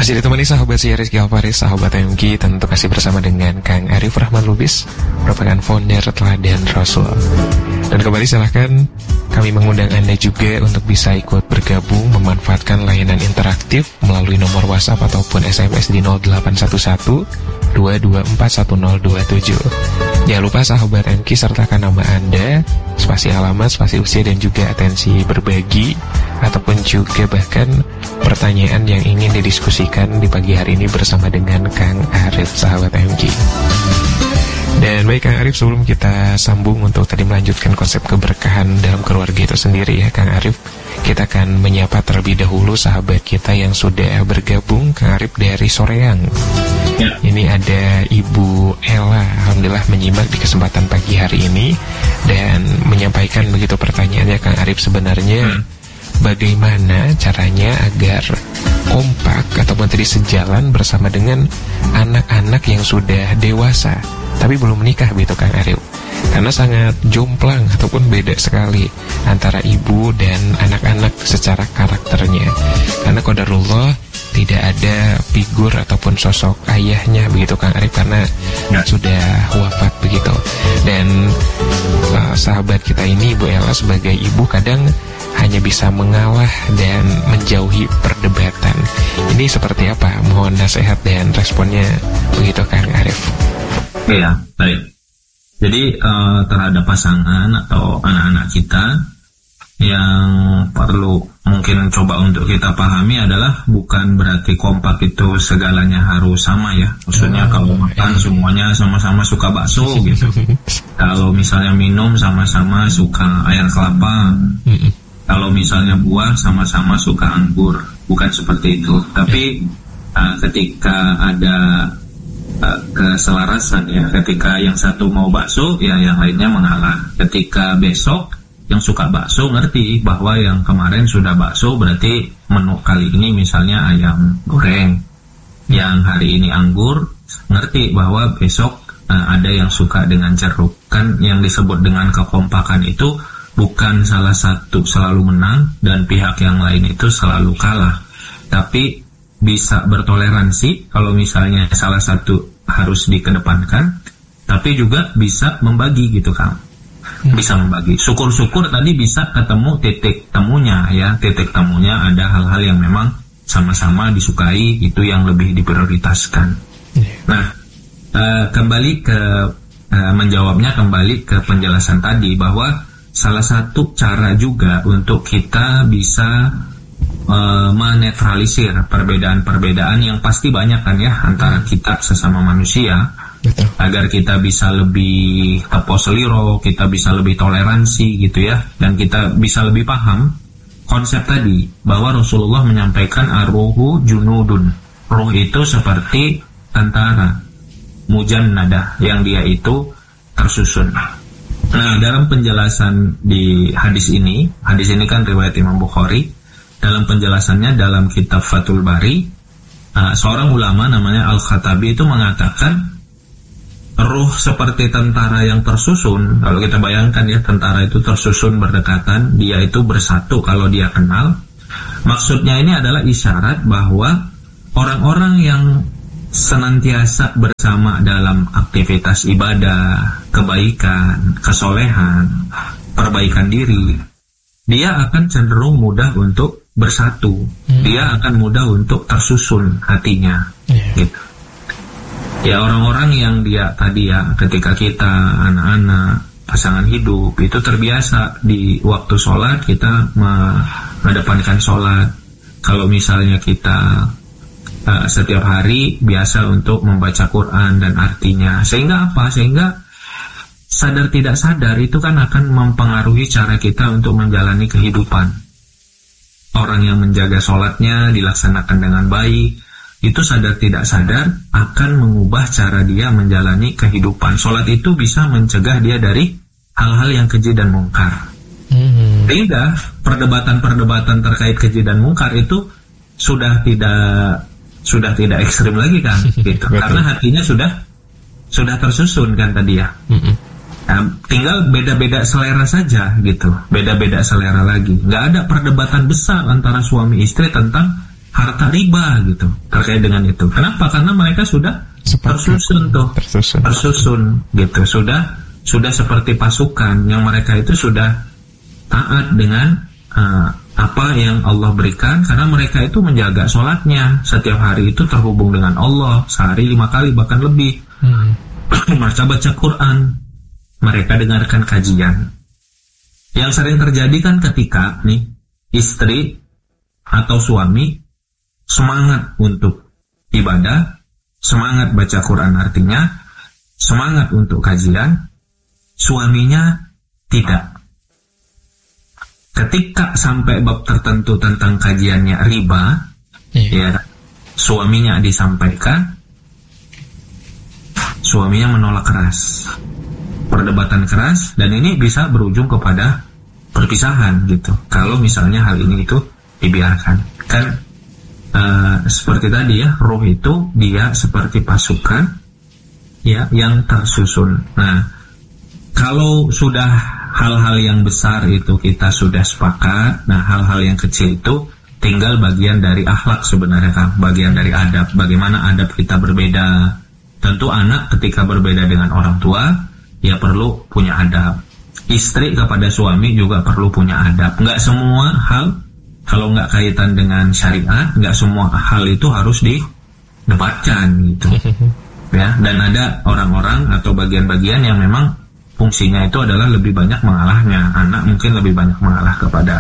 Masih ditemani sahabat si Rizky Alfaris, sahabat MG, tentu kasih bersama dengan Kang Arif Rahman Lubis, merupakan founder Teladan Rasul. Dan kembali silahkan kami mengundang Anda juga untuk bisa ikut bergabung memanfaatkan layanan interaktif melalui nomor WhatsApp ataupun SMS di 0811 2241027. Jangan lupa sahabat MG sertakan nama Anda, spasi alamat, spasi usia dan juga atensi berbagi ataupun juga bahkan pertanyaan yang ingin didiskusikan di pagi hari ini bersama dengan Kang Arif, sahabat MG. Dan baik Kang Arif, sebelum kita sambung untuk tadi melanjutkan konsep keberkahan dalam keluarga itu sendiri ya Kang Arif, kita akan menyapa terlebih dahulu sahabat kita yang sudah bergabung. Kang Arif dari Soreang ya. Ini ada Ibu Ella, alhamdulillah menyimak di kesempatan pagi hari ini dan menyampaikan begitu pertanyaannya Kang Arif, sebenarnya bagaimana caranya agar kompak ataupun tadi sejalan bersama dengan anak-anak yang sudah dewasa tapi belum menikah begitu Kang Arif, karena sangat jomplang ataupun beda sekali antara ibu dan anak-anak secara karakternya, karena qadarullah tidak ada figur ataupun sosok ayahnya begitu Kang Arif, karena sudah wafat begitu. Dan sahabat kita ini Ibu Ella sebagai ibu kadang hanya bisa mengalah dan menjauhi perdebatan. Ini seperti apa? Mohon nasihat dan responnya begitu Kang Arif. Iya, baik. Jadi terhadap pasangan atau anak-anak kita yang perlu mungkin coba untuk kita pahami adalah bukan berarti kompak itu segalanya harus sama ya. Maksudnya kalau makan semuanya sama-sama suka bakso gitu. Kalau misalnya minum sama-sama suka air kelapa. Kalau misalnya buah sama-sama suka anggur, bukan seperti itu. Tapi ketika ada keselarasan ya, ketika yang satu mau bakso, ya yang lainnya mengalah. Ketika besok yang suka bakso ngerti bahwa yang kemarin sudah bakso, berarti menu kali ini misalnya ayam goreng. Yang hari ini anggur, ngerti bahwa besok ada yang suka dengan jeruk. Kan yang disebut dengan kekompakan itu bukan salah satu selalu menang dan pihak yang lain itu selalu kalah, tapi bisa bertoleransi kalau misalnya salah satu harus dikedepankan, tapi juga bisa membagi gitu Kang. Bisa membagi. Syukur-syukur tadi bisa ketemu titik temunya ya. Titik temunya ada hal-hal yang memang sama-sama disukai, itu yang lebih diprioritaskan. Nah, kembali ke menjawabnya, kembali ke penjelasan tadi bahwa salah satu cara juga untuk kita bisa menetralisir perbedaan-perbedaan yang pasti banyak kan ya antara kita sesama manusia. Betul. Agar kita bisa lebih tepo seliro, kita bisa lebih toleransi gitu ya, dan kita bisa lebih paham konsep tadi bahwa Rasulullah menyampaikan ar-ruhu junudun. Ruh itu seperti tentara mujannadah yang dia itu tersusun. Nah, dalam penjelasan di hadis ini kan riwayat Imam Bukhari, dalam penjelasannya dalam kitab Fathul Bari, seorang ulama namanya Al-Khattabi itu mengatakan ruh seperti tentara yang tersusun. Kalau kita bayangkan ya, tentara itu tersusun berdekatan, dia itu bersatu kalau dia kenal. Maksudnya ini adalah isyarat bahwa orang-orang yang senantiasa bersama dalam aktivitas ibadah, kebaikan, kesolehan, perbaikan diri, dia akan cenderung mudah untuk bersatu. Dia akan mudah untuk tersusun hatinya. Gitu. Ya, orang-orang yang dia tadi ya, ketika kita anak-anak, pasangan hidup itu terbiasa di waktu sholat kita mengedepankan sholat. Kalau misalnya kita setiap hari biasa untuk membaca Quran dan artinya, sehingga apa? Sehingga sadar tidak sadar itu kan akan mempengaruhi cara kita untuk menjalani kehidupan. Orang yang menjaga sholatnya dilaksanakan dengan baik, itu sadar tidak sadar akan mengubah cara dia menjalani kehidupan. Sholat itu bisa mencegah dia dari hal-hal yang keji dan mungkar. Sehingga perdebatan-perdebatan terkait keji dan mungkar itu sudah tidak ekstrim lagi kan, gitu. Karena hatinya sudah tersusun kan tadi ya. Tinggal beda-beda selera saja gitu, beda-beda selera lagi. Nggak ada perdebatan besar antara suami istri tentang harta riba gitu terkait dengan itu. Kenapa? Karena mereka sudah tersusun gitu, sudah seperti pasukan yang mereka itu sudah taat dengan apa yang Allah berikan, karena mereka itu menjaga sholatnya setiap hari itu terhubung dengan Allah sehari 5 kali bahkan lebih. Mereka baca Quran, mereka dengarkan kajian. Yang sering terjadi kan ketika nih istri atau suami semangat untuk ibadah, semangat baca Quran artinya, semangat untuk kajian, suaminya tidak. Ketika sampai bab tertentu tentang kajiannya riba, ya, suaminya disampaikan, suaminya menolak keras, perdebatan keras, dan ini bisa berujung kepada perpisahan gitu. Kalau misalnya hal ini itu dibiarkan, kan seperti tadi ya, roh itu dia seperti pasukan ya yang tersusun. Nah, kalau sudah hal-hal yang besar itu kita sudah sepakat, nah hal-hal yang kecil itu tinggal bagian dari akhlak sebenarnya kan, bagian dari adab, bagaimana adab kita berbeda. Tentu anak ketika berbeda dengan orang tua, ya perlu punya adab. Istri kepada suami juga perlu punya adab. Nggak semua hal, kalau nggak kaitan dengan syariat, nggak semua hal itu harus didebatkan gitu. Ya, dan ada orang-orang atau bagian-bagian yang memang fungsinya itu adalah lebih banyak mengalahnya. Anak mungkin lebih banyak mengalah kepada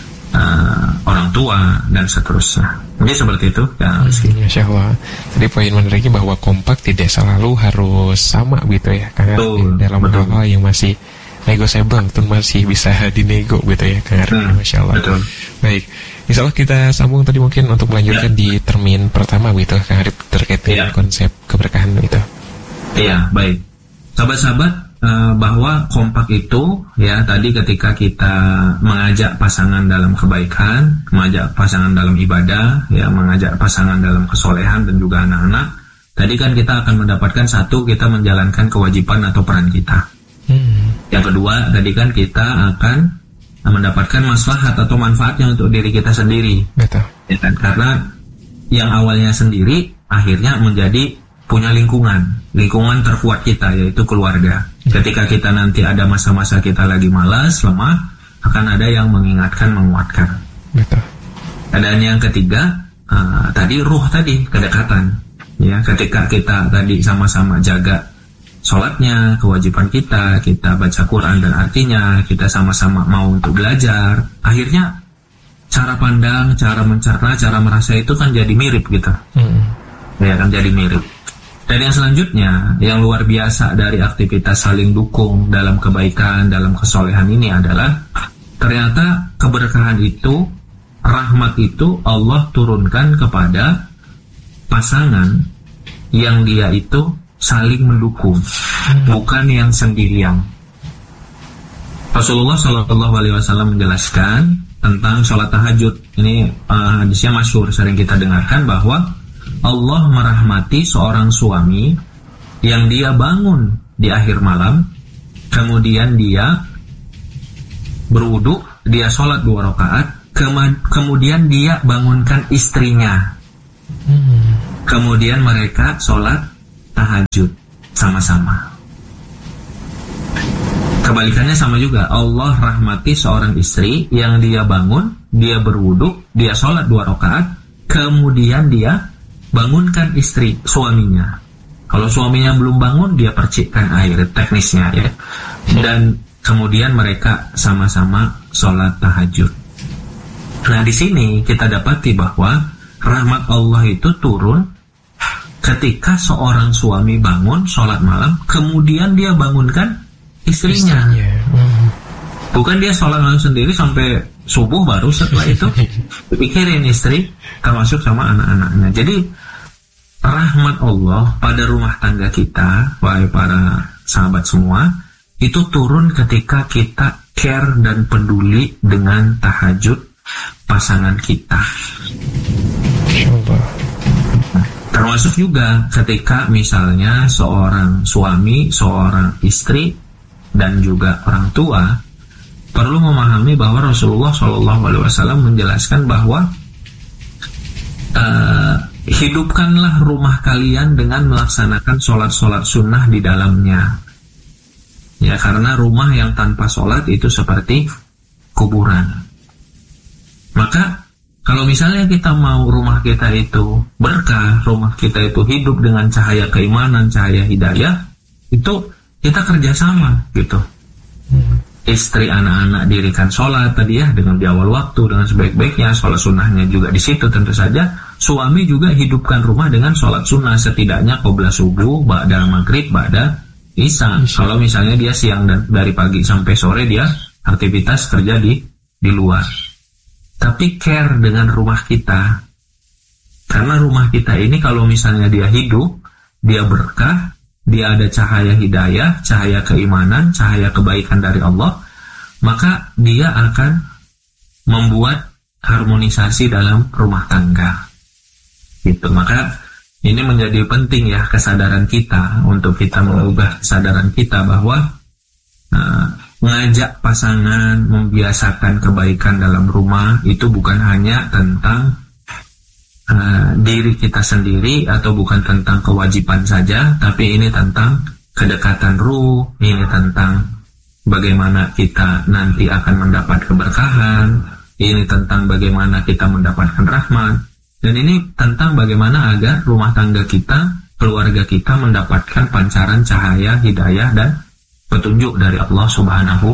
orang tua dan seterusnya. Jadi seperti itu ya. Masya Allah. Jadi poin menariknya bahwa kompak tidak selalu harus sama gitu ya, karena dalam hal yang masih negotiable itu masih bisa dinego gitu ya, karena Masya Allah. Betul. Baik, insya Allah kita sambung tadi mungkin untuk melanjutkan di termin pertama gitu, Kang Arif, terkait dengan konsep keberkahan itu. Iya, baik. Sahabat-sahabat, bahwa kompak itu ya tadi ketika kita mengajak pasangan dalam kebaikan, mengajak pasangan dalam ibadah, ya mengajak pasangan dalam kesolehan dan juga anak-anak. Tadi kan kita akan mendapatkan satu, kita menjalankan kewajiban atau peran kita. Yang kedua, tadi kan kita akan mendapatkan maslahat atau manfaatnya untuk diri kita sendiri. Betul. Ya kan? Karena yang awalnya sendiri akhirnya menjadi punya lingkungan terkuat kita, yaitu keluarga. Ketika kita nanti ada masa-masa kita lagi malas, lemah, akan ada yang mengingatkan, menguatkan. Betul. Dan yang ketiga, tadi ruh tadi, kedekatan. Ya, ketika kita tadi sama-sama jaga sholatnya, kewajiban kita baca Quran dan artinya, kita sama-sama mau untuk belajar, akhirnya cara pandang, cara mencerna, cara merasa itu kan jadi mirip gitu. Ya kan, jadi mirip. Dan yang selanjutnya, yang luar biasa dari aktivitas saling dukung dalam kebaikan, dalam kesolehan ini adalah ternyata keberkahan itu, rahmat itu Allah turunkan kepada pasangan yang dia itu saling mendukung, bukan yang sendirian. Rasulullah SAW menjelaskan tentang sholat tahajud. Ini hadisnya masyhur, sering kita dengarkan, bahwa Allah merahmati seorang suami yang dia bangun di akhir malam, kemudian dia berwudu, dia sholat 2 rakaat, kemudian dia bangunkan istrinya, kemudian mereka sholat tahajud sama-sama. Kebalikannya sama juga, Allah rahmati seorang istri yang dia bangun, dia berwudu, dia sholat 2 rakaat, kemudian dia bangunkan istri, suaminya. Kalau suaminya belum bangun, dia percikkan air, teknisnya ya. Dan kemudian mereka sama-sama sholat tahajud. Nah, di sini kita dapati bahwa rahmat Allah itu turun ketika seorang suami bangun sholat malam, kemudian dia bangunkan istrinya. Bukan dia sholat malam sendiri sampai subuh, baru setelah itu pikirin istri, termasuk sama anak-anaknya. Jadi rahmat Allah pada rumah tangga kita, wahai para sahabat semua, itu turun ketika kita care dan peduli dengan tahajud pasangan kita. Termasuk juga ketika misalnya seorang suami, seorang istri, dan juga orang tua perlu memahami bahwa Rasulullah SAW menjelaskan bahwa hidupkanlah rumah kalian dengan melaksanakan sholat-sholat sunnah di dalamnya. Ya, karena rumah yang tanpa sholat itu seperti kuburan. Maka kalau misalnya kita mau rumah kita itu berkah, rumah kita itu hidup dengan cahaya keimanan, cahaya hidayah, itu kita kerjasama gitu. Istri, anak-anak dirikan sholat tadi ya, dengan di awal waktu, dengan sebaik-baiknya. Sholat sunnahnya juga di situ tentu saja. Suami juga hidupkan rumah dengan sholat sunnah, setidaknya qobla subuh, ba'da maghrib, ba'da isya. Kalau misalnya dia siang dan dari pagi sampai sore dia aktivitas kerja di luar. Tapi care dengan rumah kita, karena rumah kita ini kalau misalnya dia hidup, dia berkah, dia ada cahaya hidayah, cahaya keimanan, cahaya kebaikan dari Allah, maka dia akan membuat harmonisasi dalam rumah tangga. Gitu. Maka ini menjadi penting ya, kesadaran kita, untuk kita mengubah kesadaran kita bahwa mengajak pasangan membiasakan kebaikan dalam rumah itu bukan hanya tentang diri kita sendiri atau bukan tentang kewajiban saja, tapi ini tentang kedekatan ruh, ini tentang bagaimana kita nanti akan mendapat keberkahan, ini tentang bagaimana kita mendapatkan rahmat, dan ini tentang bagaimana agar rumah tangga kita, keluarga kita mendapatkan pancaran cahaya hidayah dan petunjuk dari Allah Subhanahu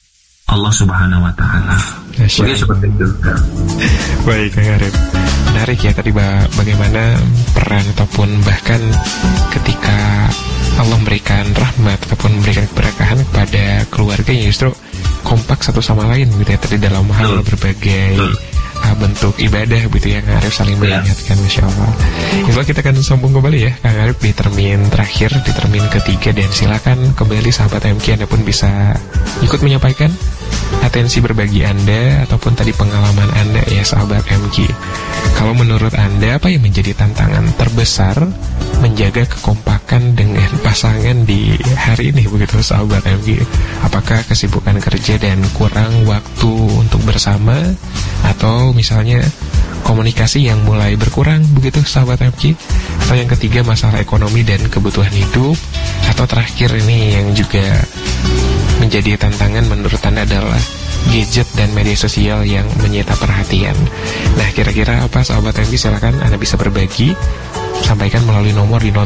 wa Ta'ala. Jadi seperti itu. Baik, Kang Arif. Menarik ya tadi bagaimana peran ataupun bahkan ketika Allah memberikan rahmat ataupun memberikan keberkahan kepada keluarga yang justru kompak satu sama lain gitu ya, tadi dalam hal berbagai bentuk ibadah gitu ya, Kang Arif saling mengingatkan, Masya Allah. Insya kita akan sambung kembali ya Kang Arif di termin terakhir, di termin ketiga, dan silakan kembali sahabat MQ, Anda pun bisa ikut menyampaikan atensi berbagi Anda ataupun tadi pengalaman Anda ya sahabat MQ. Kalau menurut Anda apa yang menjadi tantangan terbesar menjaga kekompakan dengan pasangan di hari ini begitu sahabat MQ? Apakah kesibukan kerja dan kurang waktu untuk bersama, atau misalnya komunikasi yang mulai berkurang begitu sahabat MQ? Atau yang ketiga masalah ekonomi dan kebutuhan hidup? Atau terakhir ini yang juga menjadi tantangan menurut Anda adalah gadget dan media sosial yang menyita perhatian. Nah, kira-kira apa sahabat MQ? Silakan Anda bisa berbagi, sampaikan melalui nomor di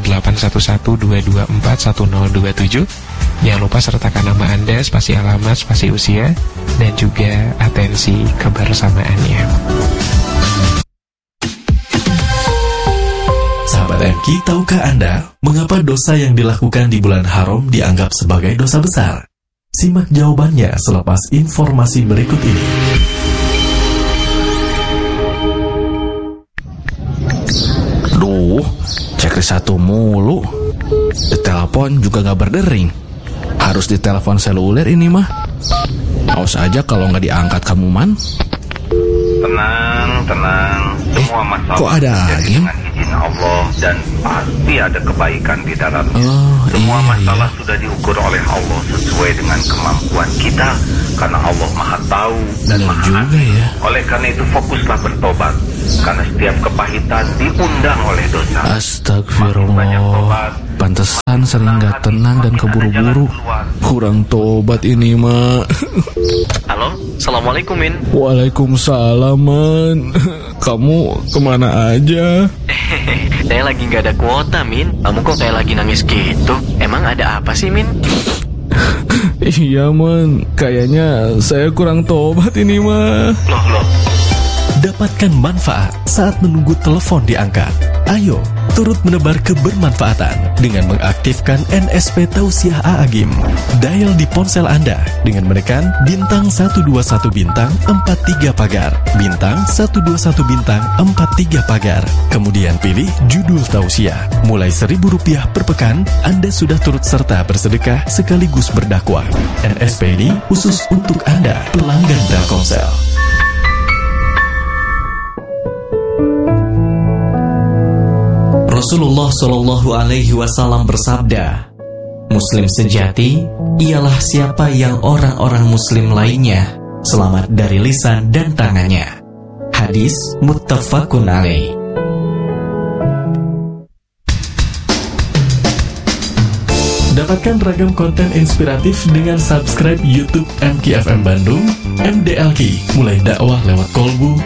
0812241027. Jangan lupa sertakan nama Anda, spasi alamat, spasi usia, dan juga atensi kebersamaannya. Sahabat MQ, tahukah Anda mengapa dosa yang dilakukan di bulan haram dianggap sebagai dosa besar? Simak jawabannya selepas informasi berikut ini. Duh, checklist satu mulu. Ditelepon juga gak berdering. Harus ditelepon seluler ini mah. Awas aja kalau gak diangkat kamu, Man. Tenang. Semua masalah kok ada angin? dengan izin Allah, dan pasti ada kebaikan di dalamnya. Semua masalah sudah diukur oleh Allah sesuai dengan kemampuan kita, karena Allah Maha Tahu dan Maha Alim. Ya. Oleh karena itu fokuslah bertobat, karena setiap kepahitan diundang oleh dosa. Astagfirullah. Pantesan sering gak tenang dan keburu-buru. Kurang tobat ini, Mak. Halo, Assalamualaikum, Min. Waalaikumsalam, Man. Kamu kemana aja? Saya lagi gak ada kuota, Min. Kamu kok kayak lagi nangis gitu? Emang ada apa sih, Min? Iya, Man. Kayaknya saya kurang tobat ini, mah. Loh. Dapatkan manfaat saat menunggu telepon diangkat. Ayo, turut menebar kebermanfaatan dengan mengaktifkan NSP Tausiah A'agim. Dial di ponsel Anda dengan menekan bintang 121 bintang 43 pagar, bintang 121 bintang 43 pagar. Kemudian pilih judul Tausiah. Mulai Rp1.000 per pekan, Anda sudah turut serta bersedekah sekaligus berdakwah. NSP ini khusus untuk Anda, pelanggan Telkomsel. Rasulullah Shallallahu Alaihi Wasallam bersabda, Muslim sejati ialah siapa yang orang-orang Muslim lainnya selamat dari lisan dan tangannya. Hadis muttafaqun alaih. Dapatkan ragam konten inspiratif dengan subscribe YouTube MKFM Bandung, MDLQ, mulai dakwah lewat kolbu,